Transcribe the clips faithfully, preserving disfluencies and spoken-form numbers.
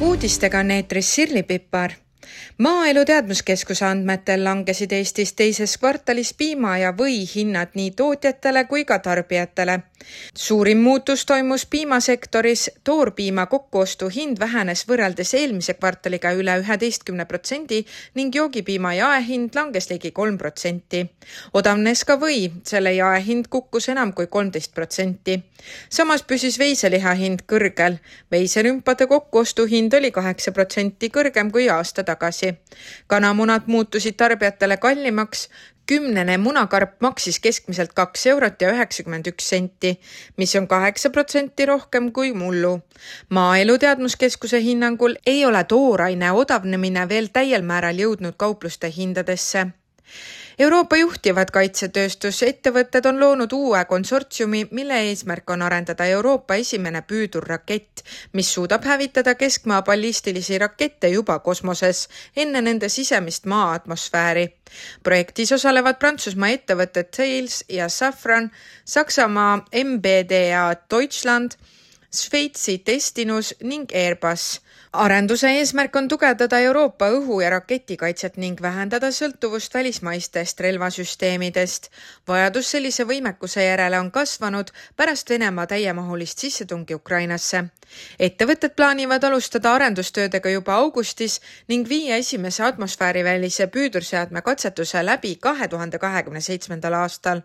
Uudistega on eetris Sirli Pipar. Maaelu teadmuskeskuse andmetel langesid Eestis teises kvartalis piima ja või hinnad nii tootjatele kui ka tarbijatele. Suurim muutus toimus piimasektoris, toorpiima kokkuostu hind vähenes võrreldes eelmise kvartaliga üle üheteistkümne protsendi ning joogipiima jaehind langes ligi kolm protsenti. Odavnes ka või, selle jaehind kukkus enam kui kolmteist protsenti. Samas püsis veiseliha hind kõrgel. Veiserümpade kokkuostu hind oli kaheksa protsenti kõrgem kui aasta tagasi. Kanamunad muutusid tarbijatele kallimaks. Kümnene munakarp maksis keskmiselt kaks eurot ja üheksakümmend üks senti, mis on kaheksa protsenti rohkem kui mullu. Maaelu teadmuskeskuse hinnangul ei ole tooraine odavnemine veel täiel määral jõudnud kaupluste hindadesse. Euroopa juhtivad kaitsetööstusettevõtted on loonud uue konsortsiumi, mille eesmärk on arendada Euroopa esimene püüdurrakett, mis suudab hävitada keskmaa ballistilisi rakette juba kosmoses enne nende sisemist maa atmosfääri. Projektis osalevad Prantsusmaa ettevõtted Thales ja Safran, Saksamaa M B D A Deutschland, Šveitsi Testinus ning Airbus. Arenduse eesmärk on tugevdada Euroopa õhu- ja raketikaitset ning vähendada sõltuvust välismaistest relvasüsteemidest. Vajadus sellise võimekuse järele on kasvanud pärast Venemaa täiemahulist sissetungi Ukrainasse. Ettevõtted plaanivad alustada arendustöödega juba augustis ning viia esimese atmosfäärivälise püüdurseadme katsetuse läbi kahe tuhande kahekümne seitsmendal aastal.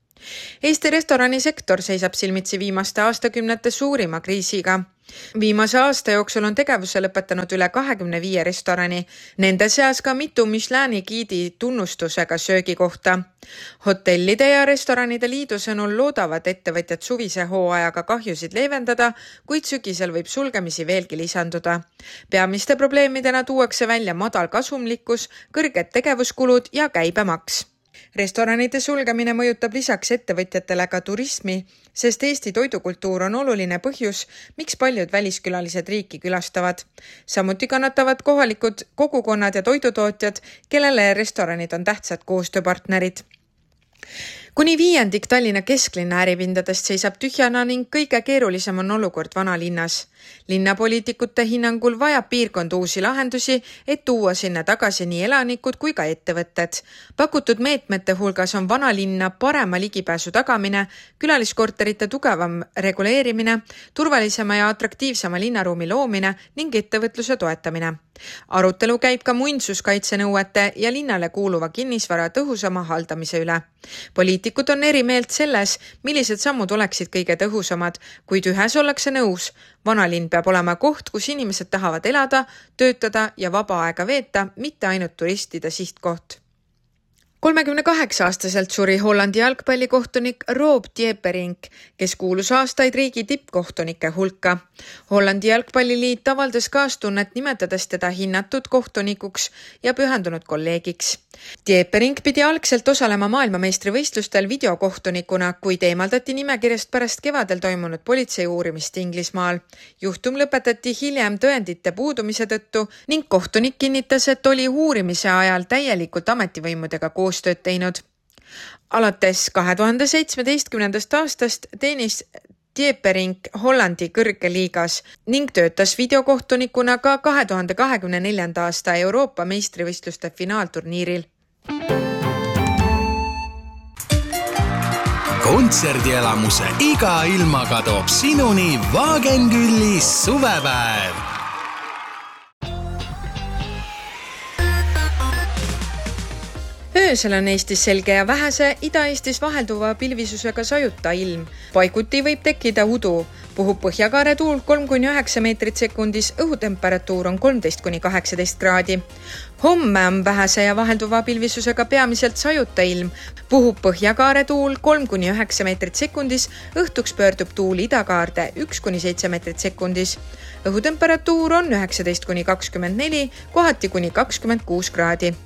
Eesti restoranisektor seisab silmitsi viimaste aastakümnete suurima kriisiga. Viimase aasta jooksul on tegevuse lõpetanud üle kahekümne viie restorani, nende seas ka mitu Michelini giidi tunnustusega söögikohta. Hotellide ja restoranide liidu sõnul loodavad ettevõtjad suvise hooajaga kahjusid leevendada, kuid sügisel võib sulgemisi veelgi lisanduda. Peamiste probleemidena tuuakse välja madal kasumlikkus, kõrged tegevuskulud ja käibemaks. Restoranide sulgemine mõjutab lisaks ettevõtjatele ka turismi, sest Eesti toidukultuur on oluline põhjus, miks paljud väliskülalised riiki külastavad. Samuti kannatavad kohalikud kogukonnad ja toidutootjad, kellele restoranid on tähtsad koostööpartnerid. Kuni viiendik Tallinna kesklinna äripindadest seisab tühjana ning kõige keerulisem on olukord vanalinnas. Linnapoliitikute hinnangul vajab piirkond uusi lahendusi, et tuua sinna tagasi nii elanikud kui ka ettevõtted. Pakutud meetmete hulgas on vanalinna parema ligipääsu tagamine, külaliskorterite tugevam reguleerimine, turvalisema ja atraktiivsema linnaruumi loomine ning ettevõtluse toetamine. Arutelu käib ka muinsuskaitsenõuete ja linnale kuuluva kinnisvara tõhusama haldamise üle. Poliitikud on eri meelt selles, millised sammud oleksid kõige tõhusamad, kuid ühes ollakse nõus. Vanalinn peab olema koht, kus inimesed tahavad elada, töötada ja vaba aega veeta, mitte ainult turistide sihtkoht. kolmekümne kaheksa aastaselt suri Hollandi jalgpallikohtunik Rob Dieperink, kes kuulus aastaid riigi tippkohtunike hulka. Hollandi jalgpalliliit avaldas kaastunnet nimetades teda hinnatud kohtunikuks ja pühendunud kolleegiks. Dieperink pidi algselt osalema maailmameistrivõistlustel videokohtunikuna, kuid eemaldati nimekirjast pärast kevadel toimunud politsei uurimist Inglismaal. Juhtum lõpetati hiljem tõendite puudumise tõttu ning kohtunik kinnitas, et oli uurimise ajal täielikult ametivõimudega koostööd teinud. Alates kahe tuhande seitsmeteistkümnendast aastast teenis Dieperink Hollandi kõrgeliigas ning töötas videokohtunikuna ka kahe tuhande kahekümne neljanda aasta Euroopa meistrivõistluste finaalturniiril. Kontserdielamuse iga ilmaga toob sinuni Wagenkülis suvepäev. Öösel on Eestis selge ja vähese, Ida-Eestis vahelduva pilvisusega sajuta ilm. Paiguti võib tekkida udu. Puhub põhjakaare tuul kolm kuni üheksa meetrit sekundis, õhutemperatuur on kolmteist kuni kaheksateist kraadi. Homme on vähese ja vahelduva pilvisusega peamiselt sajuta ilm. Puhub põhjakaare tuul kolm kuni üheksa meetrit sekundis, õhtuks pöördub tuul idakaarde üks kuni seitse meetrit sekundis. Õhutemperatuur on üheksateist kuni kakskümmend neli, kohati kuni kakskümmend kuus kraadi.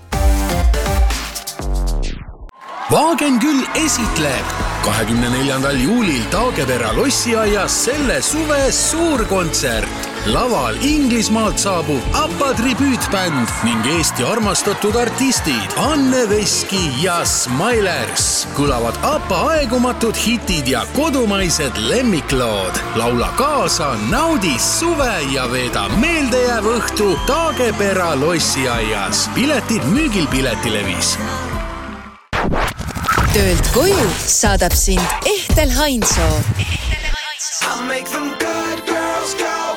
Wagenküll esitleb kahekümne neljandal juulil Taagepera lossiaias selle suve suurkontsert. Laval Inglismaalt saabub ABBA tribüütbänd ning Eesti armastatud artistid Anne Veski ja Smilers. Kõlavad ABBA aegumatud hitid ja kodumaised lemmiklood. Laula kaasa, naudi suve ja veeda meeldejääv õhtu Taagepera lossiaias. Piletid müügil Piletilevis. Töölt koju saadab sind Ehtel Hainsoo. I'll make them good girls go.